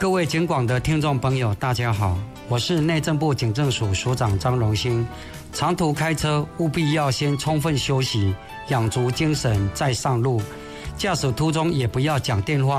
各位警广的听众朋友，大家好，我是内政部警政署署长张荣兴。长途开车务必要先充分休息，养足精神再上路。驾驶途中也不要讲电话